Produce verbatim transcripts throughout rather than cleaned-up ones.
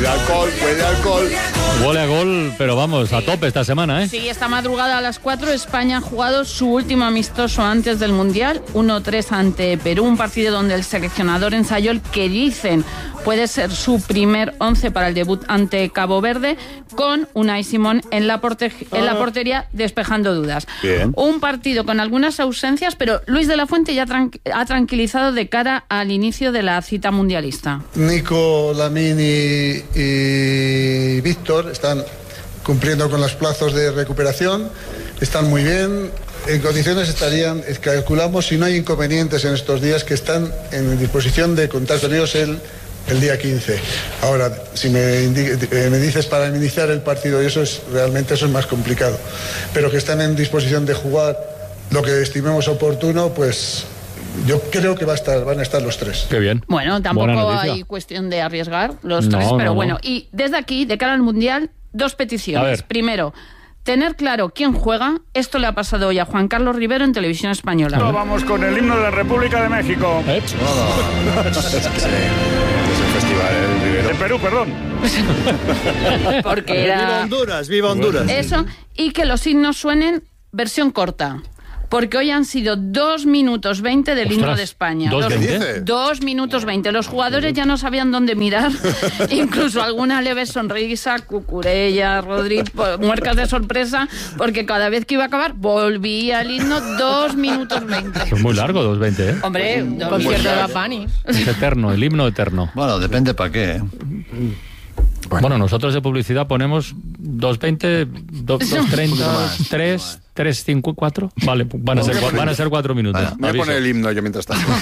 Huele a alcohol, huele a alcohol. Huele a gol, pero vamos, a tope esta semana, ¿eh? Sí, esta madrugada a las cuatro España ha jugado su último amistoso antes del Mundial, uno tres ante Perú, un partido donde el seleccionador ensayó el que dicen puede ser su primer once para el debut ante Cabo Verde, con Unai Simón en la, porte- en la portería despejando dudas. Bien. Un partido con algunas ausencias, pero Luis de la Fuente ya tran- ha tranquilizado de cara al inicio de la cita mundialista. Nico, Lamine y, y Víctor están cumpliendo con los plazos de recuperación, están muy bien, en condiciones estarían, calculamos, si no hay inconvenientes en estos días, que están en disposición de contar con ellos el, el día quince. Ahora, si me, indi- eh, me dices para iniciar el partido, y eso es realmente eso es más complicado, pero que están en disposición de jugar lo que estimemos oportuno, pues yo creo que va a estar, van a estar los tres. Qué bien. Bueno, tampoco hay cuestión de arriesgar los No, tres, pero no, bueno. no. Y desde aquí, de cara al Mundial, dos A peticiones. ver. Primero, tener claro quién juega. Esto le ha pasado hoy a Juan Carlos Rivero en Televisión Española. Vamos con el himno de la República de México. ¿Eh? Es el festival, ¿eh? Rivero. De Perú, perdón. Porque era... ¡Viva Honduras! ¡Viva Honduras! Eso, y que los himnos suenen versión corta. Porque hoy han sido dos minutos veinte del himno Ostras, de España. ¿dos Dos- veinte? Dos minutos veinte. Los jugadores ya no sabían dónde mirar. Incluso alguna leve sonrisa, Cucurella, Rodri, po- muercas de sorpresa, porque cada vez que iba a acabar volvía el himno dos minutos veinte. Es muy largo, dos veinte, ¿eh? Hombre, un concierto de Bad Bunny. Es eterno, el himno eterno. Bueno, depende para qué, ¿eh? Bueno, nosotros de publicidad ponemos dos veinte, dos treinta, tres, tres cinco, cuatro. Vale, van a ser, cua- van a ser cuatro minutos. Voy a Aviso. poner el himno yo mientras tanto.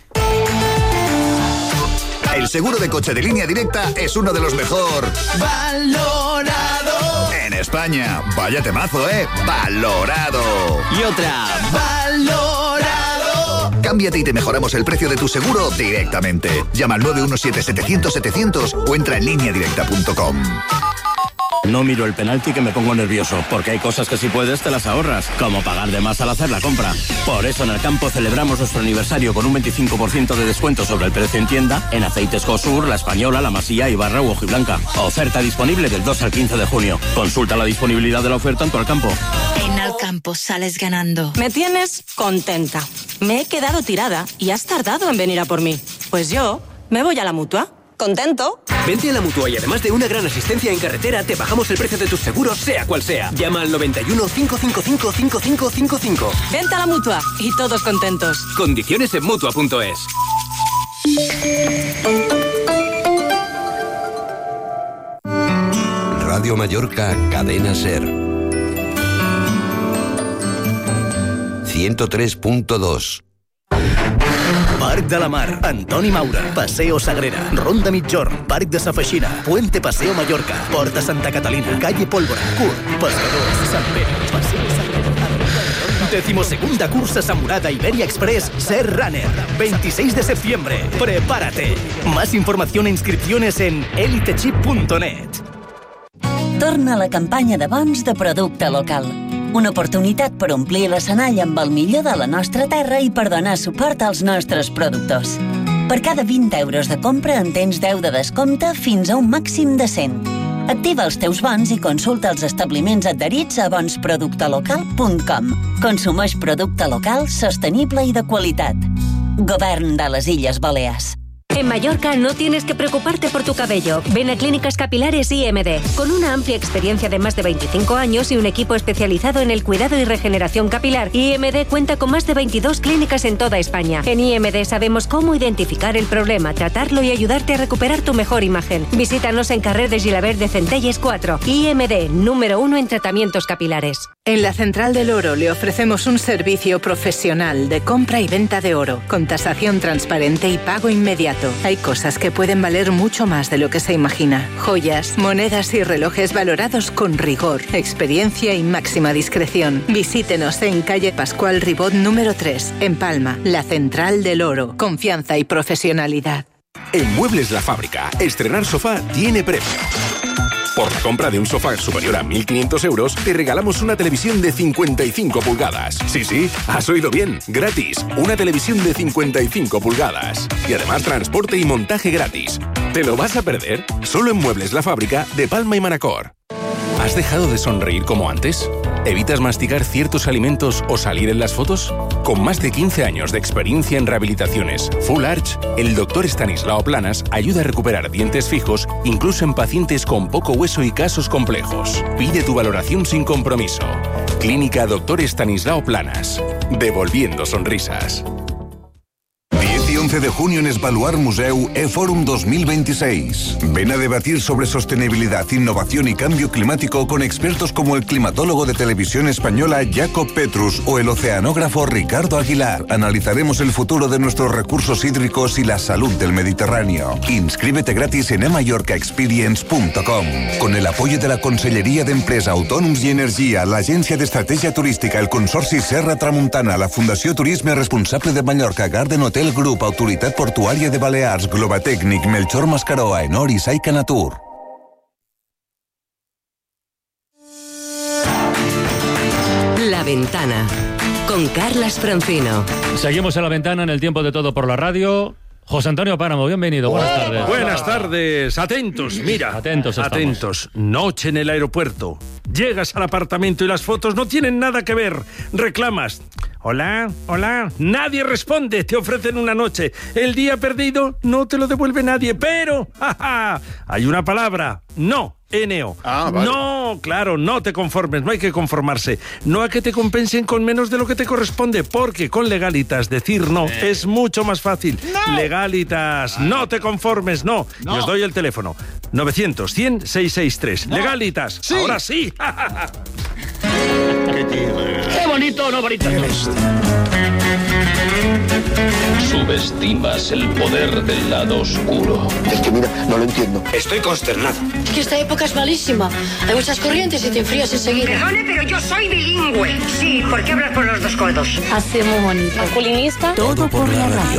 El seguro de coche de Línea Directa es uno de los mejor valorado en España. Vaya temazo, ¿eh? Valorado. Y otra, valorado. Cámbiate y te mejoramos el precio de tu seguro directamente. Llama al nueve uno siete, setecientos, setecientos o entra en línea directa punto com. No miro el penalti que me pongo nervioso, porque hay cosas que si puedes te las ahorras, como pagar de más al hacer la compra. Por eso en el campo celebramos nuestro aniversario con un veinticinco por ciento de descuento sobre el precio en tienda en aceites Cosur, La Española, La Masía, Ibarra u Hojiblanca. Oferta disponible del dos al quince de junio. Consulta la disponibilidad de la oferta en tu Alcampo. En Alcampo sales ganando. Me tienes contenta. Me he quedado tirada y has tardado en venir a por mí. Pues yo me voy a la Mutua. ¿Contento? Vente a la Mutua y además de una gran asistencia en carretera, te bajamos el precio de tus seguros, sea cual sea. Llama al noventa y uno, cinco cinco cinco, cinco cinco cinco cinco. Vente a la Mutua y todos contentos. Condiciones en Mutua punto es. Radio Mallorca, Cadena Ser. ciento tres punto dos. Parc de la Mar, Antoni Maura, Paseo Sagrera, Ronda Mitjorn, Parc de Sa Feixina, Puente Paseo Mallorca, Porta Santa Catalina, Calle Pólvora, Curt, Pescadors, Sant Pere, Paseo Sagrera, decimosegunda cursa Samurada Iberia Express Ser Runner, veintiséis de septiembre. Prepárate. Más información e inscripciones en elitechip punto net. Torna la campanya de bons de producte local. Una oportunitat per omplir l'escenari amb el millor de la nostra terra i per donar suport als nostres productors. Per cada vint euros de compra en tens deu de descompte fins a un màxim de cent. Activa els teus bons i consulta els establiments adherits a bons producte local punt com. Consumeix producte local, sostenible i de qualitat. Govern de les Illes Balears. En Mallorca no tienes que preocuparte por tu cabello. Ven a Clínicas Capilares I M D. Con una amplia experiencia de más de veinticinco años y un equipo especializado en el cuidado y regeneración capilar, I M D cuenta con más de veintidós clínicas en toda España. En I M D sabemos cómo identificar el problema, tratarlo y ayudarte a recuperar tu mejor imagen. Visítanos en Carrer de Gilabert de Centelles cuatro. I M D, número uno en tratamientos capilares. En la Central del Oro le ofrecemos un servicio profesional de compra y venta de oro, con tasación transparente y pago inmediato. Hay cosas que pueden valer mucho más de lo que se imagina. Joyas, monedas y relojes valorados con rigor, experiencia y máxima discreción. Visítenos en calle Pascual Ribot número tres, en Palma, la Central del Oro. Confianza y profesionalidad. En Muebles La Fábrica, estrenar sofá tiene premio. Por la compra de un sofá superior a mil quinientos euros, te regalamos una televisión de cincuenta y cinco pulgadas. Sí, sí, has oído bien, gratis. Una televisión de cincuenta y cinco pulgadas. Y además transporte y montaje gratis. ¿Te lo vas a perder? Solo en Muebles La Fábrica de Palma y Manacor. ¿Has dejado de sonreír como antes? ¿Evitas masticar ciertos alimentos o salir en las fotos? Con más de quince años de experiencia en rehabilitaciones Full Arch, el doctor Estanislao Planas ayuda a recuperar dientes fijos, incluso en pacientes con poco hueso y casos complejos. Pide tu valoración sin compromiso. Clínica Doctor Estanislao Planas. Devolviendo sonrisas. diez y once de junio en Esbaluar Museu eForum dos mil veintiséis. Ven a debatir sobre sostenibilidad, innovación y cambio climático con expertos como el climatólogo de Televisión Española Jacob Petrus o el oceanógrafo Ricardo Aguilar. Analizaremos el futuro de nuestros recursos hídricos y la salud del Mediterráneo. Inscríbete gratis en e mallorca experience punto com. Con el apoyo de la Conselleria d'Empresa, Autònoms i Energia, l'Agència d'Estratègia Turística, el Consorci Serra Tramuntana, la Fundació Turisme Responsable de Mallorca, Garden Hotel Group, Autoritat Portuària de Balears, Globatècnic, Melchor Mascaró, Aenor y Saica Natur. La Ventana, con Carlas Francino. Seguimos en La Ventana en el tiempo de Todo por la Radio. José Antonio Páramo, bienvenido, buenas oh, tardes. Buenas tardes, atentos, mira. Atentos estamos. Atentos, noche en el aeropuerto. Llegas al apartamento y las fotos no tienen nada que ver. Reclamas. Hola, hola, nadie responde, te ofrecen una noche. El día perdido no te lo devuelve nadie, pero jaja, hay una palabra, no, N O. Ah, vale. No, claro, no te conformes, no hay que conformarse. No a que te compensen con menos de lo que te corresponde, porque con Legalitas decir no eh. es mucho más fácil. No. Legalitas, ah. no te conformes, no. no. Y os doy el teléfono, novecientos, cien, seiscientos sesenta y tres. No. Legalitas, sí. Ahora sí. Qué tío. Qué bonito, no bonito. Subestimas el poder del lado oscuro. Es que mira, no lo entiendo. Estoy consternado. Es que esta época es malísima. Hay muchas corrientes y te enfrías enseguida. Perdone, pero yo soy bilingüe. Sí, ¿por qué hablas por los dos codos? Así muy bonito. Masculinista. Todo por la radio.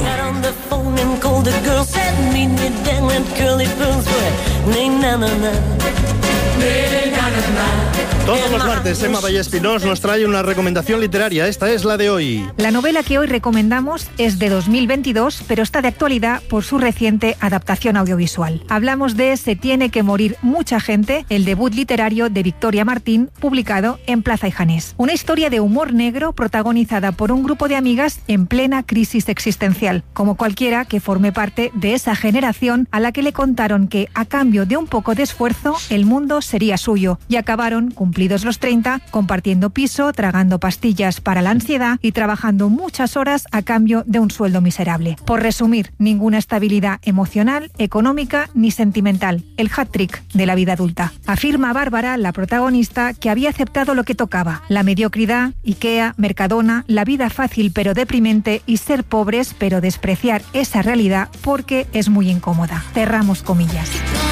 Todos los martes, Emma Vallespinós nos trae una recomendación literaria. Esta es la de hoy. La novela que hoy recomendamos es de dos mil veintidós, pero está de actualidad por su reciente adaptación audiovisual. Hablamos de Se tiene que morir mucha gente, el debut literario de Victoria Martín, publicado en Plaza y Janés. Una historia de humor negro protagonizada por un grupo de amigas en plena crisis existencial, como cualquiera que forme parte de esa generación a la que le contaron que, a cambio de un poco de esfuerzo, el mundo sería suyo, y acabaron, cumplidos los treinta, compartiendo piso, tragando pastillas para la ansiedad y trabajando muchas horas a cambio de un sueldo miserable. Por resumir, ninguna estabilidad emocional, económica ni sentimental. El hat-trick de la vida adulta. Afirma Bárbara, la protagonista, que había aceptado lo que tocaba: la mediocridad, Ikea, Mercadona, la vida fácil pero deprimente y ser pobres pero despreciar esa realidad porque es muy incómoda. Cerramos comillas.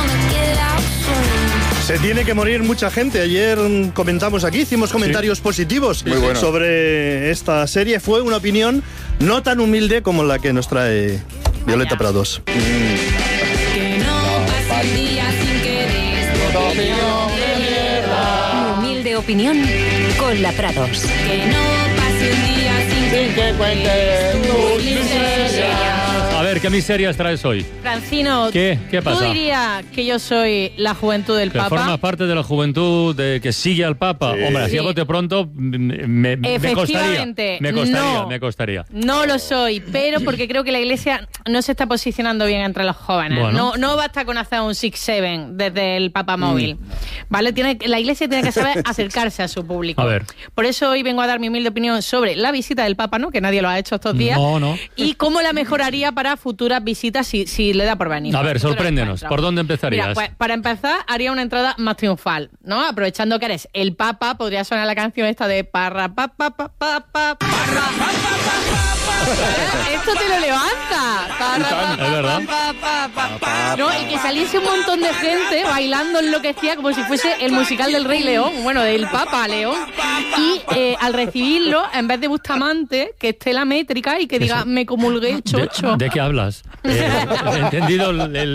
Se tiene que morir mucha gente. Ayer comentamos aquí, hicimos comentarios sí. positivos bueno. sobre esta serie. Fue una opinión no tan humilde como la que nos trae Violeta Prados. Mm. Que no pase el día sin querer. Mi humilde opinión con la Prados. Que no pase el día sin que, que cuentes tus miserias. A ver, ¿qué miserias traes hoy? Francino, ¿Qué? ¿Qué pasa? ¿tú dirías que yo soy la juventud del que Papa? ¿Formas parte de la juventud de que sigue al Papa? Sí. Hombre, así a bote pronto me, me, me costaría. Me costaría, no, me costaría. No lo soy, pero porque creo que la Iglesia no se está posicionando bien entre los jóvenes. Bueno. No, no basta con hacer un six seven desde el Papa móvil. Mm. ¿Vale? Tiene, la Iglesia tiene que saber acercarse a su público. A ver. Por eso hoy vengo a dar mi humilde opinión sobre la visita del Papa, ¿no? Que nadie lo ha hecho estos días. No, no. Y cómo la mejoraría para futuras visitas si, si le da por venir. A ver, sorpréndenos. ¿Por dónde empezarías? Mira, pues, para empezar, haría una entrada más triunfal, ¿no? Aprovechando que eres el Papa, podría sonar la canción esta de parra pa pa pa pa pa parra pa pa pa. Esto te lo levanta. Parra, es verdad. Pa, pa, pa, pa, no, y que saliese un montón de gente bailando enloquecida como si fuese el musical del Rey León, bueno, del Papa León. Y eh, al recibirlo, en vez de Bustamante, que esté la métrica y que diga, me comulgué chocho. ¿De, de qué hablas? Eh, he entendido el, el,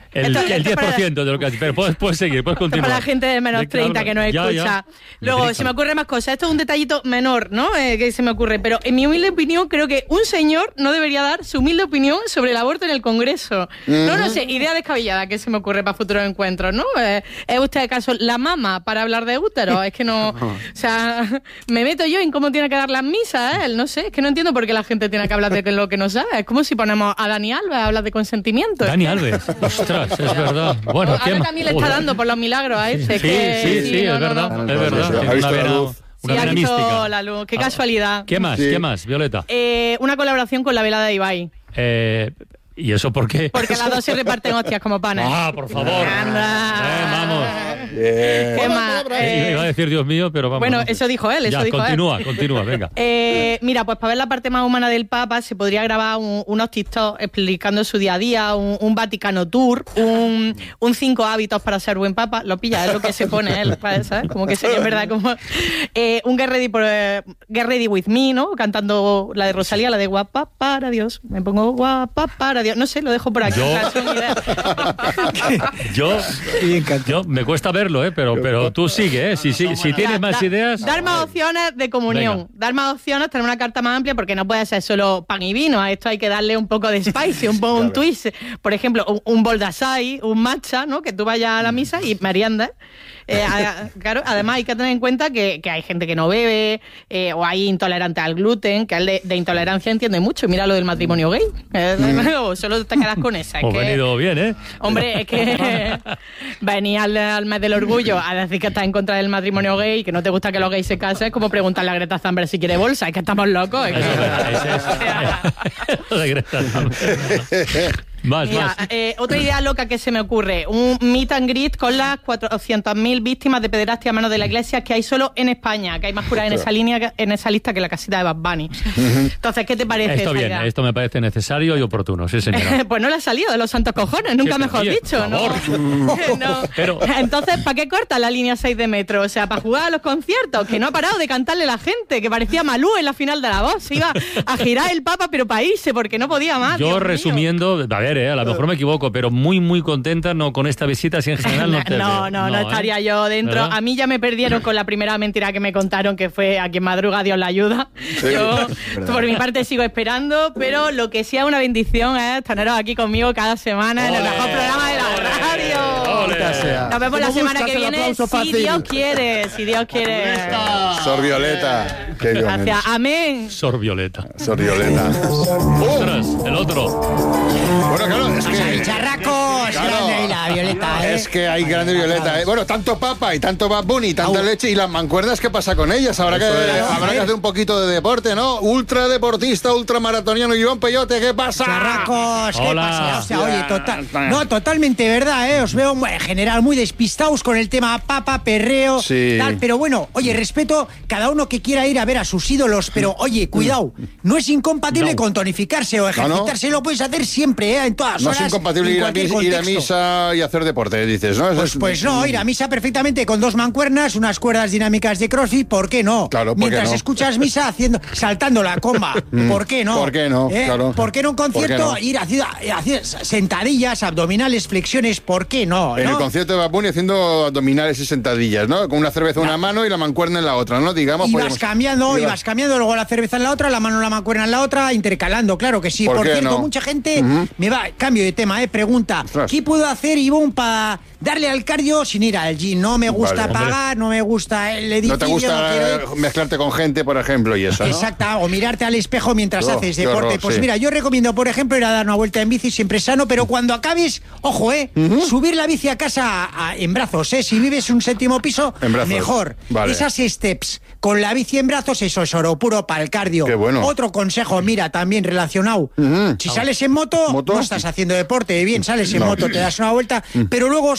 El, Esto- el esto para- diez por ciento de lo que has dicho. Pero puedes, puedes seguir, puedes continuar. Para la gente de menos ¿De qué treinta hablas? que nos Ya, escucha. ya. Luego, Explícalo. se me ocurren más cosas. Esto es un detallito menor, ¿no? Eh, que se me ocurre. Pero en mi humilde opinión, creo que un señor no debería dar su humilde opinión sobre el aborto en el Congreso. No, no sé, idea descabellada que se me ocurre para futuros encuentros, ¿no? Eh, ¿Es usted acaso la mama para hablar de útero? Es que no... O sea, me meto yo en cómo tiene que dar las misas, ¿eh? No sé, es que no entiendo por qué la gente tiene que hablar de lo que no sabe. Es como si ponemos a Dani Alves a hablar de consentimiento. Dani Alves, ostras, es verdad. Bueno, ¿qué Ahora más? también le está dando por los milagros a ese. Sí, que, sí, sí, no, es no, verdad, no. es verdad. ¿Ha Tiene visto una la vena, luz? una Sí, ha vena visto mística. la luz. Qué Ah, casualidad. ¿Qué más? Sí. ¿Qué más, Violeta? Eh, una colaboración con la velada de Ibai. Eh, ¿Y eso por qué? Porque las dos se reparten hostias como panes. Ah, por favor. Anda. Eh, vamos. ¿Qué más? Eh, Eh, Iba a decir Dios mío, pero vamos. bueno, no sé. eso dijo él, eso Ya, dijo continúa, él. continúa, venga. Eh, mira, pues para ver la parte más humana del Papa se podría grabar un- unos TikTok explicando su día a día, un, un Vaticano Tour, un, un cinco hábitos para ser buen Papa. Lo pilla, es lo que se pone él, ¿sabes? Como que sería en verdad como eh, un Get Ready, por, eh, Get Ready With Me, ¿no? Cantando la de Rosalía, la de guapa para Dios. Me pongo guapa para Dios. No sé, lo dejo por aquí. Yo- o sea, son ideas. Yo, yo me cuesta verlo, ¿eh? pero, pero tú sigue, ¿eh? Si, si, si tienes más Da- ideas. Dar más opciones de comunión. Venga. Dar más opciones, tener una carta más amplia, porque no puede ser solo pan y vino. A esto hay que darle un poco de spicy, un poco un twist. Por ejemplo, un, un bol de açaí, un matcha, ¿no? Que tú vayas a la misa y meriendas. Eh, a- claro, además hay que tener en cuenta que, que hay gente que no bebe eh, o hay intolerantes al gluten, que él de, de intolerancia entiende mucho. Mira lo del matrimonio gay. Eh, o solo te quedas con esa. Es Hemos que- venido bien, ¿eh? Hombre, es que venir al, al mes del orgullo a decir que estás en contra del matrimonio gay y que no te gusta que los gays se casen es como preguntarle a Greta Thunberg si quiere bolsa. Es que estamos locos. Es que- Eso es verdad, ese es- Lo de Greta Thunberg. Más, Mira, más. eh, otra idea loca que se me ocurre, un meet and greet con las cuatrocientas mil víctimas de pederastia a manos de la iglesia que hay solo en España, que hay más curas en esa línea, que- en esa lista que la casita de Bad Bunny. Entonces, ¿qué te parece Esto esa bien, idea? esto me parece necesario y oportuno, sí, señora. Pues no le ha salido de los santos cojones, nunca Sí, pero mejor oye, dicho, por ¿no? favor. No. Pero- Entonces, ¿para qué corta la línea seis de metro? O sea, para jugar a los conciertos, que no ha parado de cantarle la gente, que parecía Malú en la final de La Voz. Se iba a girar el Papa, pero para irse, porque no podía más. Yo Dios mío. resumiendo, a ver, eh, a lo mejor me equivoco, pero muy, muy contenta no con esta visita, si en general no te No, veo. no, no, ¿eh? estaría yo dentro. ¿Verdad? A mí ya me perdieron con la primera mentira que me contaron, que fue a quien madruga Dios la ayuda. Sí, Yo, es verdad. por mi parte, sigo esperando, pero lo que sí es una bendición es teneros aquí conmigo cada semana en el ¡Ole! mejor programa de la radio. ¡Ole! Nos vemos la ¿Cómo semana buscas que el viene, aplauso si fácil? Dios quiere, si Dios quiere. Sor Violeta. Qué bien Gracias, eres. amén. Sor Violeta. Sor Violeta. Ostras, el otro. Bueno, claro, es que... Charracos, Claro. grande ahí la Violeta, ¿eh? Es que hay grande Violeta, ¿eh? Bueno, tanto papa y tanto Bad Bunny y tanta leche y las mancuernas, ¿qué pasa con ellas? Habrá que, habrá que hacer un poquito de deporte, ¿no? Ultra deportista, ultramaratoniano, Iván Peyote, ¿qué pasa? Charracos, ¿qué Hola. pasa? O sea, oye, total, no, totalmente verdad, ¿eh? Os veo en general muy despistados con el tema papa, perreo, Sí. tal, pero bueno, oye, respeto cada uno que quiera ir a ver a sus ídolos, pero oye, cuidado, no es incompatible No. con tonificarse o ejercitarse, lo puedes hacer siempre, ¿eh? En todas No es horas, incompatible en ir a, cualquier mis- ir a contexto. misa y hacer deporte, dices, ¿no? Eso Pues, es- pues no, ir a misa perfectamente con dos mancuernas, unas cuerdas dinámicas de CrossFit, ¿por qué no? Claro, ¿por qué Mientras no? escuchas misa haciendo, saltando la comba, Mm, ¿por qué no? ¿por qué no? ¿Eh? Claro. ¿Por qué no un ¿Por qué concierto no? ir haciendo, haciendo sentadillas, abdominales, flexiones, ¿por qué no? En ¿no? el concierto de Bad Bunny haciendo abdominales y sentadillas, ¿no? Con una cerveza en una mano y la mancuerna en la otra, ¿no? Digamos, Y podemos- vas cambiando, y Ibas- vas cambiando, luego la cerveza en la otra, la mano en la mancuerna en la otra, intercalando, claro que sí. ¿Por Por, qué cierto, no? mucha gente Ujú. me va, cambio de tema, eh, pregunta, Ostras. ¿qué puedo hacer, Ivonne, para darle al cardio sin ir al gym? No me gusta Vale. pagar, no me gusta el edificio, ¿No te gusta quiero ir. eh, mezclarte con gente, por ejemplo, y eso, ¿no? Exacta, o mirarte al espejo mientras Oh, haces qué deporte. horror, Pues sí. mira, yo recomiendo, por ejemplo, ir a dar una vuelta en bici, siempre sano, pero cuando acabes, ojo, eh, subir la bici a casa a- a- en brazos, eh. Si vives un séptimo piso, En brazos. mejor. Vale. Esas steps con la bici en brazos, eso es oro puro para el cardio. Qué bueno. Otro consejo, mira, también relacionado. Si sales en moto, ¿Moto? no estás haciendo deporte, bien, sales en No. moto, te das una vuelta, pero luego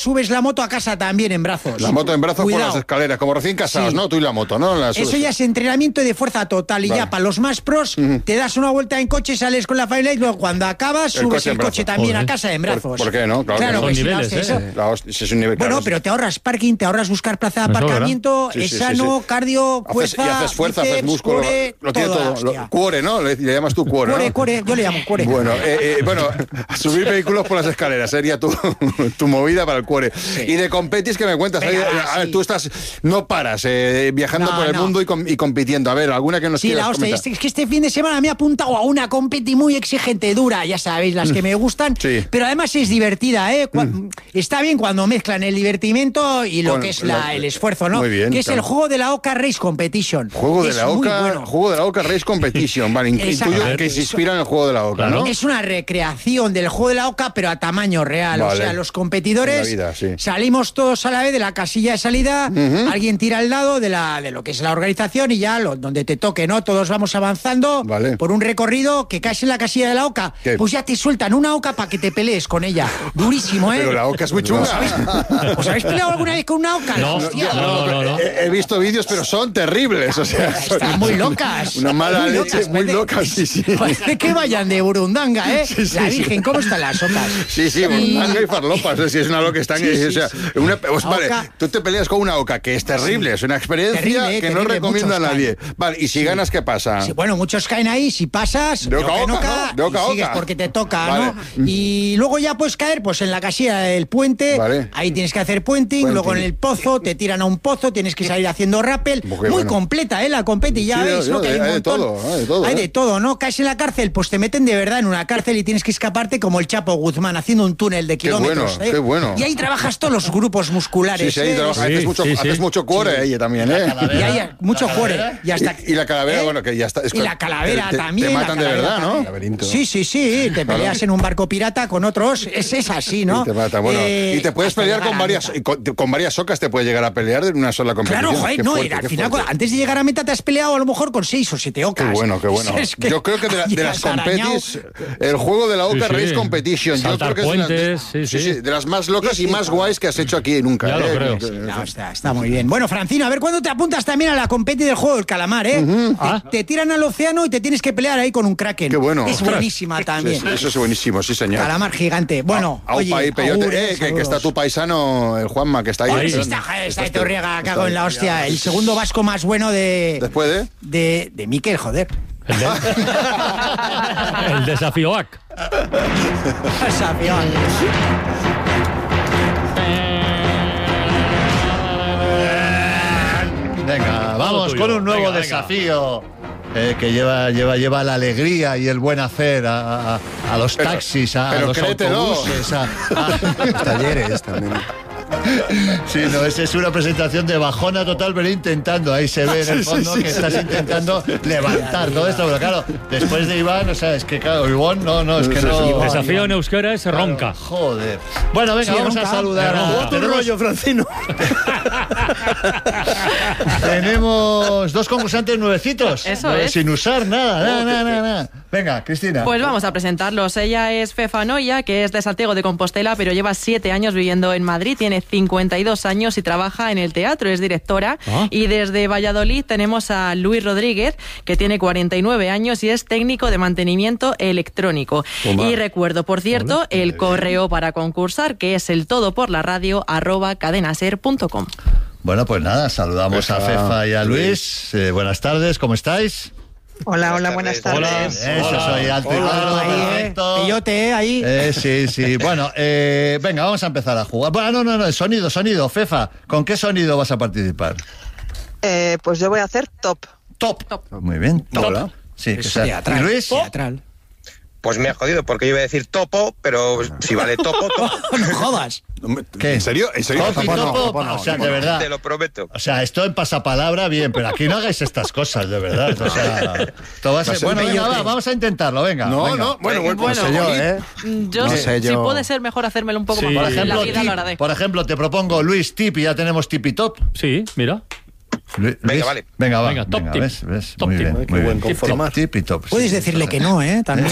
subes la moto a casa también en brazos. La moto en brazos Cuidado. por las escaleras, como recién casados, Sí. ¿no? Tú y la moto, ¿no? La Eso subes. ya es entrenamiento de fuerza total. Y Vale. ya para los más pros, te das una vuelta en coche, sales con la familia y luego cuando acabas El subes coche en el coche brazos. también Joder. a casa en brazos. ¿Por, por qué no? Claro, Claro que que no. sí, niveles, la hostia, ¿eh? eso. La hostia, ese es un nivel, Bueno, claro. pero te ahorras parking, te ahorras buscar plaza de Eso, ¿verdad? aparcamiento, Sí, es sí, sí, sano, sí. cardio, Haces- fuerza, y haces fuerza, haces bíceps, músculo, core, lo tiene todo. hostia. Lo, cuore, ¿no? Le, le llamas tú cuore, Cuore, ¿no? cuore, yo le llamo cuore. Bueno, eh, eh, bueno, subir vehículos por las escaleras sería tu, tu movida para el cuore. Y de competis que me cuentas, Venga, ahí, va, a ver, sí. tú estás, no paras, eh, viajando No, por el no. mundo y, com- y compitiendo. A ver, alguna que nos Sí, quieras la hostia, comentar. este- es que este fin de semana me he apuntado a una competi muy exigente, dura, ya sabéis, las que me gustan, Sí. pero además es divertida, ¿eh? Cu- Está bien cuando mezclan el divertimiento y lo Con que es la- la- el esfuerzo, ¿no? Muy bien, que es claro. el juego de la Oca Race Competition. Juego de Es la muy Oca, bueno. juego de la Oca Race Competition, vale, Exacto. intuyo que se inspira en el juego de la Oca, ¿no? Es una recreación del juego de la Oca, pero a tamaño real. Vale. O sea, los competidores En la vida, sí. salimos todos a la vez de la casilla de salida, alguien tira al lado de, la, de lo que es la organización y ya lo, donde te toque, ¿no? Todos vamos avanzando Vale. por un recorrido que caes en la casilla de la Oca. ¿Qué? Pues ya te sueltan una Oca para que te pelees con ella. Durísimo, ¿eh? Pero la Oca es muy chunga. ¿Os habéis, os habéis peleado alguna vez con una Oca? No, Hostia. no, no, no. He, he visto vídeos, pero son terribles. O sea, Están son- muy locas. Una mala Muy leche, locas, muy parece- locas, sí, sí. Parece que vayan de Burundanga, ¿eh? Sí, sí, la sí. Virgen, ¿cómo están las ocas? Sí, sí, burundanga y farlopas. Si es una loca están. Sí, sí, o sea, sí. una, pues, La vale, oca- tú te peleas con una oca, que es terrible, es una experiencia Terrible, que no terrible, recomiendo a muchos nadie. Vale, y si ganas, ¿qué pasa? Sí, bueno, muchos caen ahí, si pasas, De oca a en oca, ¿no? De oca a y sigues oca. porque te toca, Vale. ¿no? Y luego ya puedes caer pues en la casilla del puente, Vale. ahí tienes que hacer puenting, Puenting. luego en el pozo, te tiran a un pozo, tienes que salir haciendo rappel. Pues Muy qué bueno. completa, ¿eh? La competi, ya Sí, veis, yo- ¿no? Que hay, un hay de montón. todo, hay de todo, Hay ¿eh? de todo, ¿no? Caes en la cárcel, pues te meten de verdad en una cárcel y tienes que escaparte como el Chapo Guzmán, haciendo un túnel de Qué bueno, kilómetros. ¿eh? qué bueno. Y ahí trabajas todos los grupos musculares. Sí, sí, ahí ¿eh? trabaja, Sí, haces mucho, sí, sí. haces mucho cuore ella también, ¿eh? Y hay mucho cuore. Y, hasta, Y, y la calavera, ¿eh? bueno, que ya está. es Y que la calavera te- te- también. Te la matan de calavera verdad, ¿no? también. Laberinto. Sí, sí, sí. Te Claro. peleas en un barco pirata con otros. Es, es así, ¿no? Y te matan, bueno. Eh, y te puedes hasta pelear llegar con a varias, meta. con, con varias ocas, te puedes llegar a pelear de una sola competición. Claro, joder, Qué no, fuerte, y al qué final, fuerte. antes de llegar a meta te has peleado a lo mejor con seis o siete ocas. Qué bueno, qué bueno. Es que Yo creo que de, la- de llegas las arañado. competis, el juego de la Oca Sí, sí. Race Competition, yo Saltar creo que es de las, puentes, sí, sí. de las más locas Sí, y sí, más claro. guays que has hecho aquí nunca. Ya lo ¿eh? creo. Que- No, está, está muy bien. Bueno, Francino, a ver cuándo te apuntas también a la competi del juego del calamar, ¿eh? Te, Ah. te tiran al océano y te tienes que pelear ahí con un kraken. Qué bueno. Es Ostras. buenísima también. Eso, eso es buenísimo, sí, señor. Calamar gigante. Bueno, Aupa oye, ahí, peyote. agur, Eh, eh, que, que saludos. está tu paisano, el Juanma, que está ahí. Oye, sí, esperando. está, está, Está- de Torriega, está- cago en la hostia. El segundo vasco más bueno de. Después de. De, de Miquel, joder. El, de- el desafío A C. Desafío. Venga, vamos tuyo. con un nuevo Venga, venga. desafío eh, que lleva, lleva, lleva la alegría y el buen hacer a, a- a los Pero- taxis, a, a pero los créetelo. autobuses. A, a- Talleres también. Sí, no, es, es una presentación de bajona total, pero intentando, ahí se ve en el fondo que estás intentando levantar todo esto, pero claro, después de Iván, o sea, es que claro, Iván, no, no, es que no... Desafío en euskera es ronca. Joder. Bueno, venga, Sí, vamos ronca. a saludar a... Otro tenemos- rollo, Francino. Tenemos dos concursantes nuevecitos. Eso eh, es. Sin usar nada, nada, nada, nada, nada. Venga, Cristina. Pues vamos a presentarlos. Ella es Fefa Noya, que es de Santiago de Compostela, pero lleva siete años viviendo en Madrid, tiene cincuenta y dos años y trabaja en el teatro, es directora. Ah. Y desde Valladolid tenemos a Luis Rodríguez, que tiene cuarenta y nueve años y es técnico de mantenimiento electrónico. Toma. Y recuerdo, por cierto, el correo para concursar, que es el todo por la radio arroba cadenaser punto com. Bueno, pues nada, saludamos Fefa, a Fefa y a Luis. Luis. Eh, buenas tardes, ¿cómo estáis? Hola, hola, buenas tardes. Eso, soy alto y claro, Ahí, eh. perfecto. Peyote, eh, ahí. Eh, sí, sí. Bueno, eh, venga, vamos a empezar a jugar. Bueno, no, no, no, sonido, sonido. Fefa, ¿con qué sonido vas a participar? Eh, pues yo voy a hacer top. Top. Muy bien, top. Hola. Sí, que Es sea. teatral, ¿Y Luis? teatral. Pues me ha jodido porque yo iba a decir topo, pero si vale topo, topo. No jodas. ¿Qué? ¿En serio? ¿En serio? Top y Topo no, topo, topo no, o sea, topo de no. verdad. Te lo prometo. O sea, esto en pasapalabra, bien, pero aquí no hagáis estas cosas, de verdad. O sea, esto va a ser... Va a ser Bueno, venga, peyote. va, vamos a intentarlo, venga. No, venga. no, bueno, bueno, Bueno, no sé yo, ¿eh? Yo, No si- sé si yo. puede ser mejor hacérmelo un poco Sí. más Por fácil, ejemplo, la vida tip, lo haré. por ejemplo, te propongo Luis Tip y ya tenemos Tip y Top. Sí, mira. Luis, Venga, vale. Venga, va. Venga, top Venga, tip. ¿ves? ¿Ves? Top muy tip. bien, Ay, qué muy buen bien. conformar. Tip, tip y top. Puedes sí, decirle sí. que no, ¿eh? También.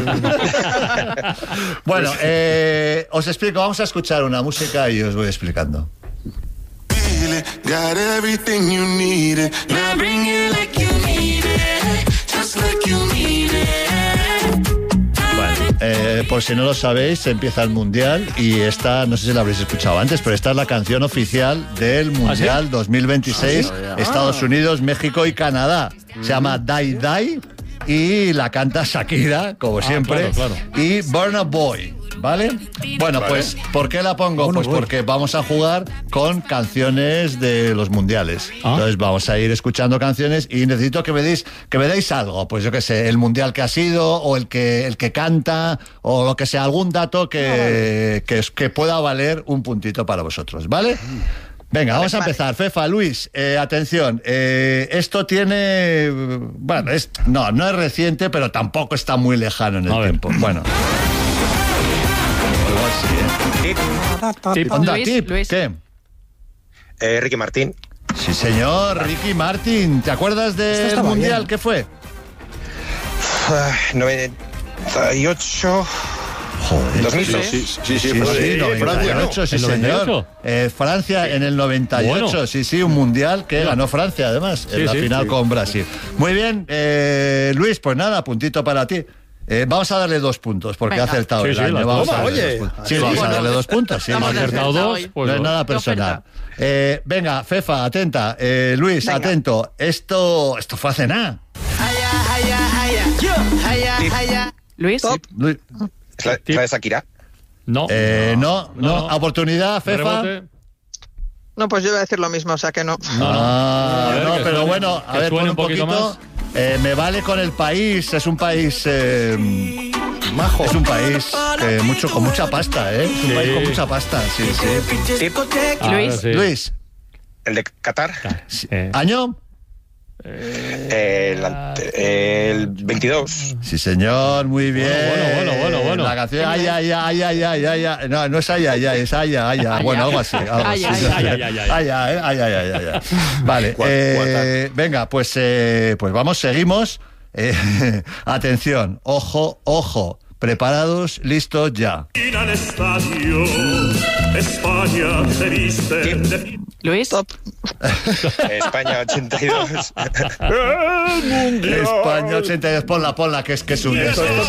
Bueno, eh, os explico, vamos a escuchar una música y os voy explicando. Got everything you needed. Now bring it like you need it. Just like you need it. Bueno, eh, por si no lo sabéis, empieza el Mundial y esta, no sé si la habréis escuchado antes, pero esta es la canción oficial del Mundial ¿Ah, sí? dos mil veintiséis, ¿Ah, sí? Estados Unidos, México y Canadá. Se llama Die Die y la canta Shakira, como Ah, siempre, claro, claro. y Burna Boy. ¿Vale? Bueno, Vale. pues, ¿por qué la pongo? Pues porque vamos a jugar con canciones de los mundiales. Ah. Entonces vamos a ir escuchando canciones y necesito que me deis, que me deis algo. Pues yo qué sé, el mundial que ha sido, o el que, el que canta, o lo que sea, algún dato que, que, que pueda valer un puntito para vosotros, ¿vale? Venga, vamos a empezar. Fefa, Luis, eh, atención. Eh, esto tiene... Bueno, es, no, no es reciente, pero tampoco está muy lejano en el tiempo. Bueno... Tip. Tip. Onda, Luis, tip. Luis. ¿Qué? Eh, Ricky Martín. Sí, señor, Ricky Martin. ¿Te acuerdas del estaba mundial? bien. ¿Qué fue? Ah, noventa y ocho. Joder. dos mil Sí, seis. sí, sí, sí, Sí, noventa y sí, ocho, Francia, sí, ¿no? señor. ¿El noventa y ocho? Eh, Francia en el noventa y ocho, Bueno. sí, sí, un mundial que ganó Francia, además, Sí, en la sí, final sí. con Brasil. Muy bien, eh, Luis, pues nada, puntito para ti. Eh, vamos a darle dos puntos porque Venga. ha acertado Sí, el sí, año. las Vamos dos. a darle Oye. dos puntos. Sí, Sí, vamos a bueno. darle dos puntos. Sí, Hemos sí, sí. acertado dos, pues no es dos. nada Qué personal. Eh, venga, Fefa, atenta. Eh, Luis, Venga. atento. Esto, esto fue hace nada. Luis. Luis. ¿Es la, es la de Shakira? No. Eh, no, no, no. Oportunidad, Fefa. Rebote. No, pues yo iba a decir lo mismo, o sea que no. Ah, A ver, no, que pero suene- bueno, a que ver, suene pon un un poquito poquito. más. Eh, me vale con el país, es un país eh, majo, es un país que mucho con mucha pasta, ¿eh? Es un Sí. país con mucha pasta, sí, sí. Tip. Ahora sí. Luis, ¿El de Qatar? Eh, ¿año? El, ante- el veintidós. Sí, señor, muy bien. bueno, bueno, bueno, bueno. La canción, ay, ay, ay, ay, ay, ay, ay. No, no es ay, ay, ay, es ay, ay, ay. Bueno, algo así. Algo Ay, así. ay, ay, ay, ay, ay. Ay, ay, ay, ay, ay, ay. Vale, Cuat- eh, venga, pues, eh, pues vamos, seguimos. Eh, atención, ojo, ojo. Preparados, listos, ya. Al estadio, España se viste de Luis. España ochenta y dos. el mundial. España ochenta y dos, ponla, ponla, que es que es un...